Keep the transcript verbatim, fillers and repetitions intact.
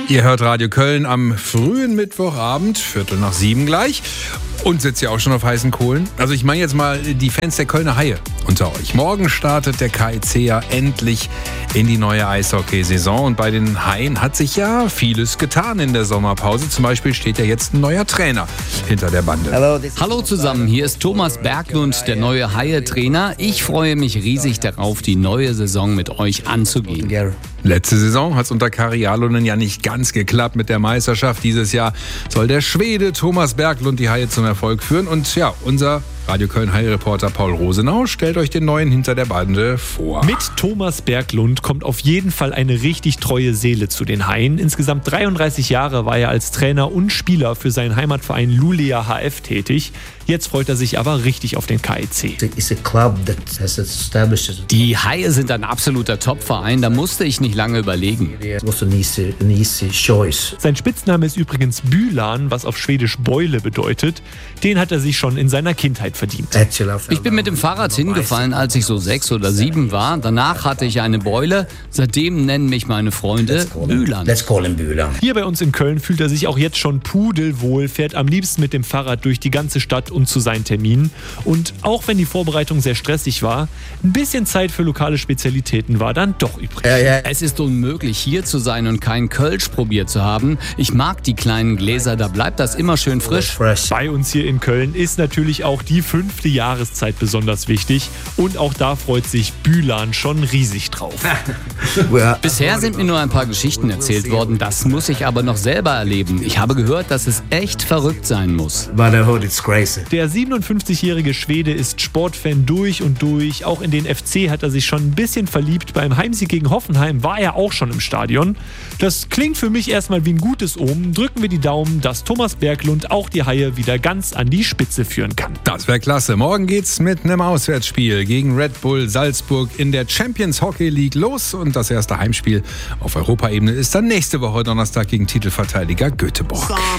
Ihr hört Radio Köln am frühen Mittwochabend, Viertel nach sieben gleich. Und sitzt ja auch schon auf heißen Kohlen. Also ich meine jetzt mal die Fans der Kölner Haie unter euch. Morgen startet der K I C ja endlich in die neue Eishockeysaison. Und bei den Haien hat sich ja vieles getan in der Sommerpause. Zum Beispiel steht ja jetzt ein neuer Trainer hinter der Bande. Hallo zusammen, hier ist Thomas Berglund, der neue Haie-Trainer. Ich freue mich riesig darauf, die neue Saison mit euch anzugehen. Letzte Saison hat es unter Kari Jalonen ja nicht ganz geklappt mit der Meisterschaft. Dieses Jahr soll der Schwede Thomas Berglund die Haie zum Erfolg führen. Und ja, unser Radio Köln Haie-Reporter Paul Rosenau stellt euch den neuen hinter der Bande vor. Mit Thomas Berglund kommt auf jeden Fall eine richtig treue Seele zu den Haien. Insgesamt dreiunddreißig Jahre war er als Trainer und Spieler für seinen Heimatverein Luleå H F tätig. Jetzt freut er sich aber richtig auf den K I C. Die Haie sind ein absoluter Top-Verein, da musste ich nicht lange überlegen. Sein Spitzname ist übrigens Bülan, was auf Schwedisch Beule bedeutet. Den hat er sich schon in seiner Kindheit verdient. Ich bin mit dem Fahrrad hingefallen, als ich so sechs oder sieben war. Danach hatte ich eine Beule. Seitdem nennen mich meine Freunde Bülan. Hier bei uns in Köln fühlt er sich auch jetzt schon pudelwohl, fährt am liebsten mit dem Fahrrad durch die ganze Stadt und zu seinen Terminen. Und auch wenn die Vorbereitung sehr stressig war, ein bisschen Zeit für lokale Spezialitäten war dann doch übrig. Ja, ja. Es ist unmöglich, hier zu sein und keinen Kölsch probiert zu haben. Ich mag die kleinen Gläser, da bleibt das immer schön frisch. Bei uns hier in Köln ist natürlich auch die fünfte Jahreszeit besonders wichtig. Und auch da freut sich Bülan schon riesig drauf. Bisher sind mir nur ein paar Geschichten erzählt worden. Das muss ich aber noch selber erleben. Ich habe gehört, dass es echt verrückt sein muss. Der siebenundfünfzigjährige Schwede ist Sportfan durch und durch. Auch in den F C hat er sich schon ein bisschen verliebt. Beim Heimsieg gegen Hoffenheim war er auch schon im Stadion. Das klingt für mich erstmal wie ein gutes Omen. Drücken wir die Daumen, dass Thomas Berglund auch die Haie wieder ganz an die Spitze führen kann. Das wäre klasse. Morgen geht's mit einem Auswärtsspiel gegen Red Bull Salzburg in der Champions Hockey League los. Und das erste Heimspiel auf Europaebene ist dann nächste Woche Donnerstag gegen Titelverteidiger Göteborg.